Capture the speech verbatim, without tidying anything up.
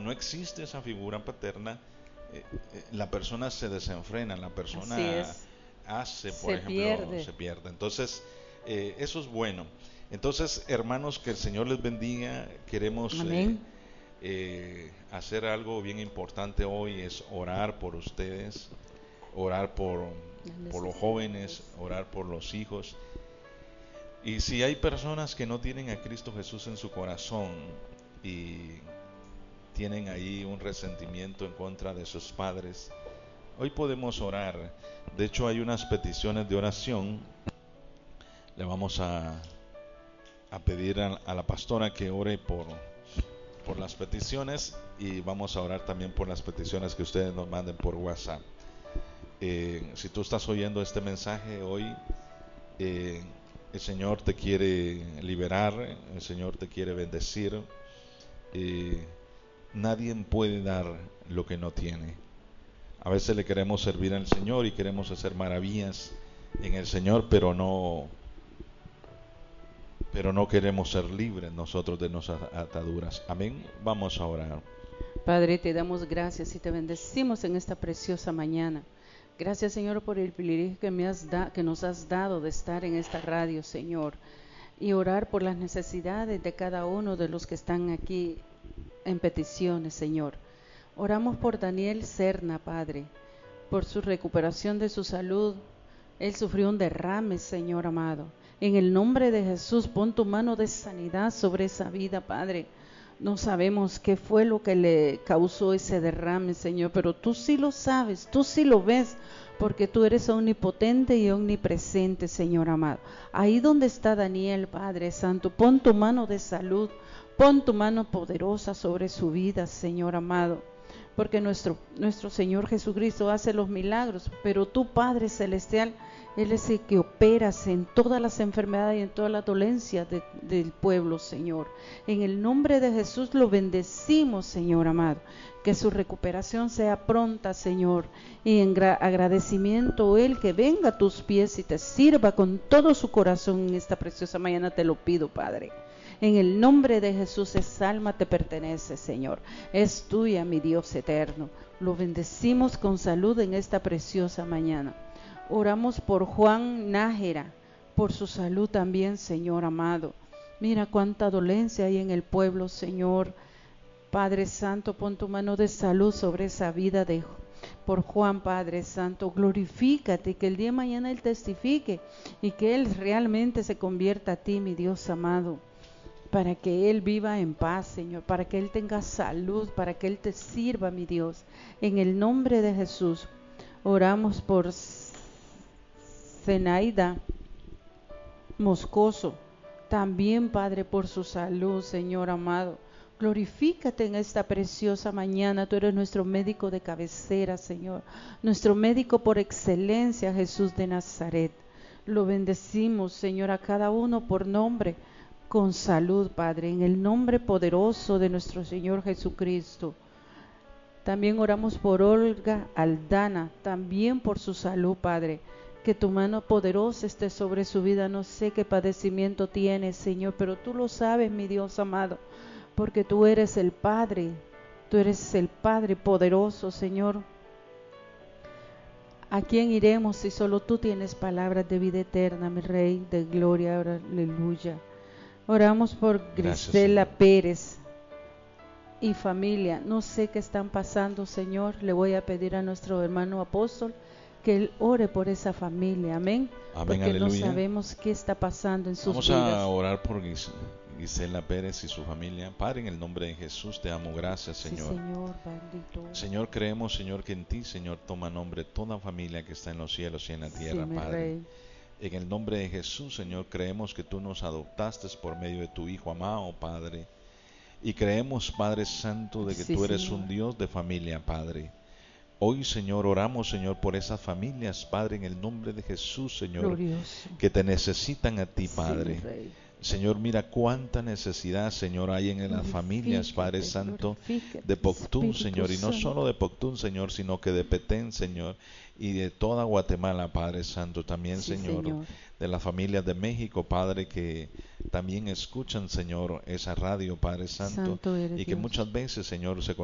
no existe esa figura paterna, eh, eh, la persona se desenfrena, la persona Así es. hace, por Se ejemplo, pierde. se pierde. Entonces, eh, eso es bueno. Entonces, hermanos, que el Señor les bendiga. Queremos eh, Amén. eh, hacer algo bien importante hoy, es orar por ustedes, orar por, Las por los necesidades. jóvenes, orar por los hijos. Y si hay personas que no tienen a Cristo Jesús en su corazón y tienen ahí un resentimiento en contra de sus padres, hoy podemos orar. De hecho, hay unas peticiones de oración. Le vamos a, a pedir a, a la pastora que ore por, por las peticiones, y vamos a orar también por las peticiones que ustedes nos manden por WhatsApp. Eh, si tú estás oyendo este mensaje hoy, eh, el Señor te quiere liberar, el Señor te quiere bendecir. Eh, nadie puede dar lo que no tiene. A veces le queremos servir al Señor y queremos hacer maravillas en el Señor, pero no, pero no queremos ser libres nosotros de nuestras ataduras. Amén. Vamos a orar. Padre, te damos gracias y te bendecimos en esta preciosa mañana. Gracias, Señor, por el privilegio que, me has da, que nos has dado de estar en esta radio, Señor, y orar por las necesidades de cada uno de los que están aquí en peticiones, Señor. Oramos por Daniel Serna, Padre, por su recuperación de su salud. Él sufrió un derrame, Señor amado. En el nombre de Jesús, pon tu mano de sanidad sobre esa vida, Padre. No sabemos qué fue lo que le causó ese derrame, Señor, pero tú sí lo sabes, tú sí lo ves, porque tú eres omnipotente y omnipresente, Señor amado. Ahí donde está Daniel, Padre Santo, pon tu mano de salud, pon tu mano poderosa sobre su vida, Señor amado, porque nuestro, nuestro Señor Jesucristo hace los milagros, pero tú, Padre Celestial, Él es el que operas en todas las enfermedades y en todas las dolencias de, del pueblo, Señor. En el nombre de Jesús lo bendecimos, Señor amado, que su recuperación sea pronta, Señor, y en agradecimiento Él que venga a tus pies y te sirva con todo su corazón en esta preciosa mañana, te lo pido, Padre. En el nombre de Jesús, esa alma te pertenece, Señor. Es tuya, mi Dios eterno. Lo bendecimos con salud en esta preciosa mañana. Oramos por Juan Nájera, por su salud también, Señor amado. Mira cuánta dolencia hay en el pueblo, Señor. Padre Santo, pon tu mano de salud sobre esa vida de por Juan, Padre Santo. Glorifícate, que el día de mañana Él testifique y que Él realmente se convierta a ti, mi Dios amado, para que Él viva en paz, Señor, para que Él tenga salud, para que Él te sirva, mi Dios. En el nombre de Jesús, oramos por Zenaida Moscoso, también, Padre, por su salud, Señor amado. Glorifícate en esta preciosa mañana. Tú eres nuestro médico de cabecera, Señor, nuestro médico por excelencia, Jesús de Nazaret. Lo bendecimos, Señor, a cada uno por nombre, con salud, Padre, en el nombre poderoso de nuestro Señor Jesucristo. También oramos por Olga Aldana, también por su salud, Padre. Que tu mano poderosa esté sobre su vida. No sé qué padecimiento tiene, Señor, pero tú lo sabes, mi Dios amado, porque tú eres el Padre, tú eres el Padre poderoso, Señor. ¿A quién iremos si solo tú tienes palabras de vida eterna, mi Rey de gloria? Aleluya. Oramos por Grisela Pérez y familia. No sé qué están pasando, Señor. Le voy a pedir a nuestro hermano apóstol que Él ore por esa familia. Amén. Amén, porque aleluya. No sabemos qué está pasando en sus Vamos vidas. Vamos a orar por Gisela Pérez y su familia. Padre, en el nombre de Jesús te amo, gracias, Señor. Sí, Señor, bendito. Señor, creemos, Señor, que en ti, Señor, toma nombre toda familia que está en los cielos y en la tierra, sí, Padre. Rey. En el nombre de Jesús, Señor, creemos que tú nos adoptaste por medio de tu Hijo amado, Padre. Y creemos, Padre Santo, de que sí, tú eres Señor. un Dios de familia, Padre. Hoy, Señor, oramos, Señor, por esas familias, Padre, en el nombre de Jesús, Señor, Glorioso. que te necesitan a ti, Padre. Sí, Rey. Señor, mira cuánta necesidad, Señor, hay en las familias, Padre Santo, de Poctún, Señor, y no solo de Poctún, Señor, sino que de Petén, Señor, y de toda Guatemala, Padre Santo, también, sí, Señor, Señor, de las familias de México, Padre, que también escuchan, Señor, esa radio, Padre Santo, Santo eres y que Dios. muchas veces, Señor, se